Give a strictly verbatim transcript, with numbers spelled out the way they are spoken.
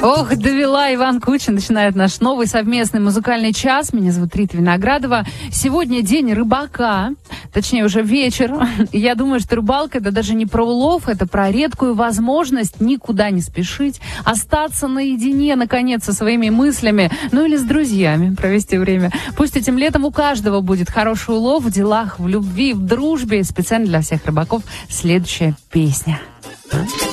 Ох, довела Иван Кучин. Начинает наш новый совместный музыкальный час. Меня зовут Рита Виноградова. Сегодня день рыбака, точнее уже вечер. Я думаю, что рыбалка — это даже не про улов, это про редкую возможность никуда не спешить, остаться наедине, наконец, со своими мыслями, ну или с друзьями провести время. Пусть этим летом у каждого будет хороший улов в делах, в любви, в дружбе. Специально для всех рыбаков следующая песня.